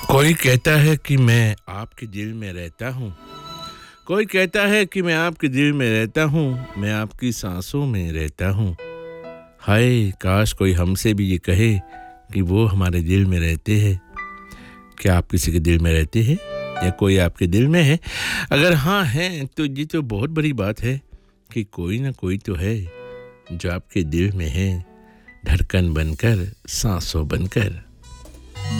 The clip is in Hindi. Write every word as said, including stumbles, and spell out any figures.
कोई कहता है कि मैं आपके दिल में रहता हूँ कोई कहता है कि मैं आपके दिल में रहता हूँ मैं आपकी सांसों में रहता हूँ हाय काश कोई हमसे भी ये कहे कि वो हमारे दिल में रहते हैं क्या आप किसी के दिल में रहते हैं या कोई आपके दिल में है अगर हाँ है तो ये तो बहुत बड़ी बात है कि कोई ना कोई तो है जो आपके दिल में है धड़कन बनकर सांसों बनकर